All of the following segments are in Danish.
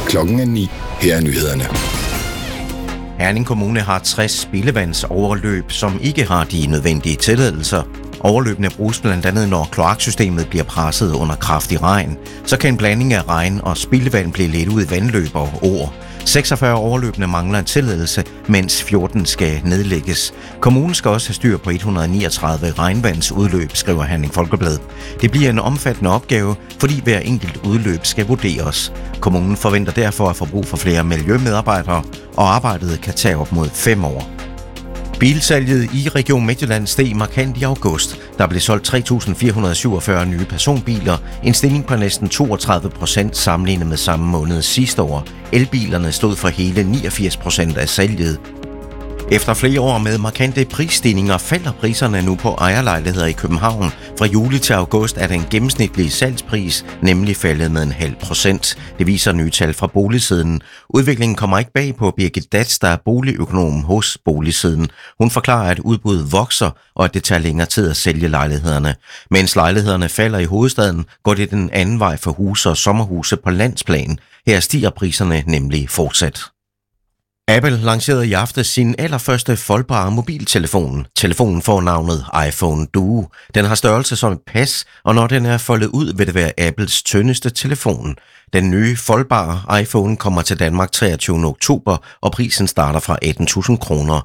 Klokken er 9. Her er nyhederne. Herning Kommune har 60 spildevandsoverløb, som ikke har de nødvendige tilladelser. Overløbene bruges blandt andet, når kloaksystemet bliver presset under kraftig regn. Så kan en blanding af regn og spildevand blive ledt ud i vandløb og åer. 46 overløbene mangler en tilladelse, mens 14 skal nedlægges. Kommunen skal også have styr på 139 regnvandsudløb, skriver Herning Folkeblad. Det bliver en omfattende opgave, fordi hver enkelt udløb skal vurderes. Kommunen forventer derfor at få brug for flere miljømedarbejdere, og arbejdet kan tage op mod 5 år. Bilsalget i Region Midtjylland steg markant i august. Der blev solgt 3.447 nye personbiler, en stigning på næsten 32% sammenlignet med samme måned sidste år. Elbilerne stod for hele 89% af salget. Efter flere år med markante prisstigninger falder priserne nu på ejerlejligheder i København. Fra juli til august er den gennemsnitlige salgspris nemlig faldet med 0,5%. Det viser nye tal fra Boligsiden. Udviklingen kommer ikke bag på Birgit Datz, der er boligøkonom hos Boligsiden. Hun forklarer, at udbuddet vokser, og at det tager længere tid at sælge lejlighederne. Mens lejlighederne falder i hovedstaden, går det den anden vej for huse og sommerhuse på landsplan. Her stiger priserne nemlig fortsat. Apple lancerede i aftes sin allerførste foldbare mobiltelefon. Telefonen får navnet iPhone Duo. Den har størrelse som et pas, og når den er foldet ud, vil det være Apples tyndeste telefon. Den nye foldbare iPhone kommer til Danmark 23. oktober, og prisen starter fra 18.000 kroner.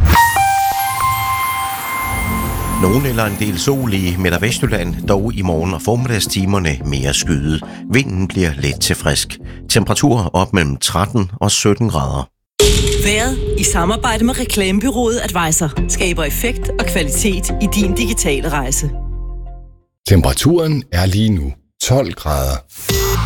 Nogen eller en del sol i Midt- og Vestjylland, dog i morgen- og formiddagstimerne mere skyde. Vinden bliver let til frisk. Temperaturer op mellem 13 og 17 grader. Vejret i samarbejde med reklamebureauet Advisor skaber effekt og kvalitet i din digitale rejse. Temperaturen er lige nu 12 grader.